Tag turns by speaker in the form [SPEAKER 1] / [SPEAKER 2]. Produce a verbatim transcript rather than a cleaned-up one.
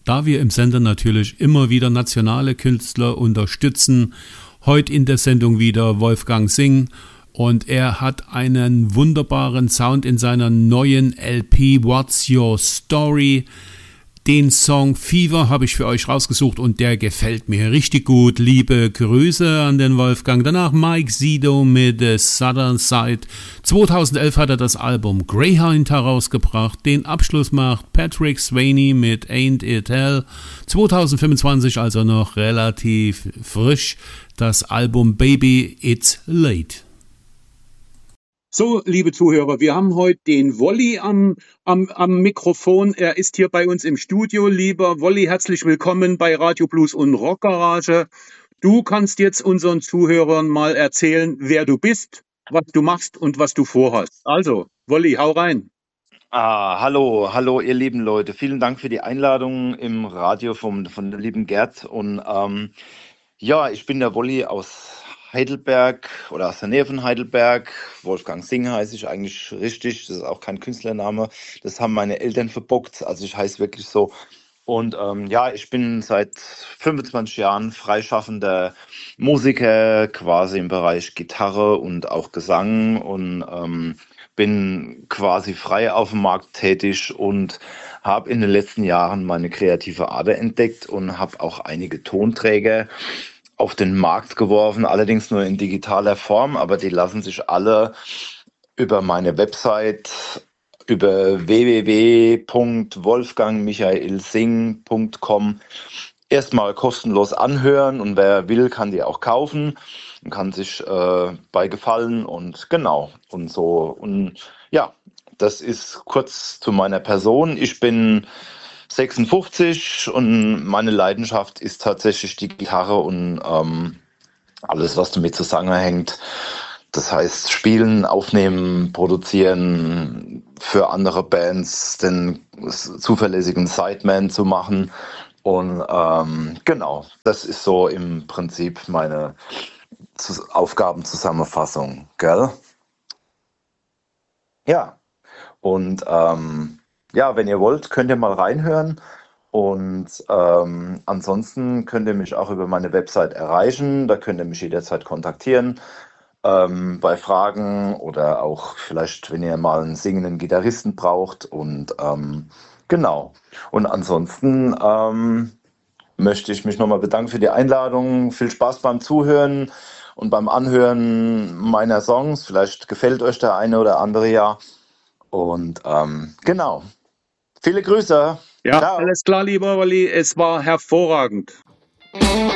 [SPEAKER 1] Da wir im Sender natürlich immer wieder nationale Künstler unterstützen, heute in der Sendung wieder Wolfgang Singh, und er hat einen wunderbaren Sound in seiner neuen L P What's Your Story. Den Song Fever habe ich für euch rausgesucht und der gefällt mir richtig gut. Liebe Grüße an den Wolfgang. Danach Mike Sido mit The Southern Side. zweitausendelf hat er das Album Greyhound herausgebracht. Den Abschluss macht Patrick Swayze mit Ain't It Hell. zweitausendfünfundzwanzig, also noch relativ frisch, das Album Baby It's Late.
[SPEAKER 2] So, liebe Zuhörer, wir haben heute den Wolli am, am, am Mikrofon. Er ist hier bei uns im Studio. Lieber Wolli, herzlich willkommen bei Radio Blues und Rockgarage. Du kannst jetzt unseren Zuhörern mal erzählen, wer du bist, was du machst und was du vorhast. Also, Wolli, hau rein.
[SPEAKER 3] Ah, hallo, hallo, ihr lieben Leute. Vielen Dank für die Einladung im Radio vom, von der lieben Gerd. Und ähm, ja, ich bin der Wolli aus Heidelberg oder aus der Nähe von Heidelberg. Wolfgang Singh heiße ich eigentlich richtig. Das ist auch kein Künstlername. Das haben meine Eltern verbockt. Also ich heiße wirklich so. Und ähm, ja, ich bin seit fünfundzwanzig Jahren freischaffender Musiker, quasi im Bereich Gitarre und auch Gesang. Und ähm, bin quasi frei auf dem Markt tätig und habe in den letzten Jahren meine kreative Ader entdeckt und habe auch einige Tonträger auf den Markt geworfen, allerdings nur in digitaler Form, aber die lassen sich alle über meine Website, über w w w punkt wolfgang michael singh punkt com erstmal kostenlos anhören, und wer will, kann die auch kaufen und kann sich äh, bei gefallen, und genau, und so. Und ja, das ist kurz zu meiner Person. Ich bin sechsundfünfzig und meine Leidenschaft ist tatsächlich die Gitarre und ähm, alles, was damit zusammenhängt. Das heißt, spielen, aufnehmen, produzieren, für andere Bands den zuverlässigen Sideman zu machen. Und ähm, genau, das ist so im Prinzip meine Aufgabenzusammenfassung, gell? Ja, und ähm, ja, wenn ihr wollt, könnt ihr mal reinhören, und ähm, ansonsten könnt ihr mich auch über meine Website erreichen, da könnt ihr mich jederzeit kontaktieren ähm, bei Fragen oder auch vielleicht, wenn ihr mal einen singenden Gitarristen braucht, und ähm, genau. Und ansonsten ähm, möchte ich mich nochmal bedanken für die Einladung, viel Spaß beim Zuhören und beim Anhören meiner Songs, vielleicht gefällt euch der eine oder andere ja, und ähm, genau. Viele Grüße.
[SPEAKER 2] Ja,
[SPEAKER 3] Ciao.
[SPEAKER 2] alles klar, lieber Wolli. Es war hervorragend.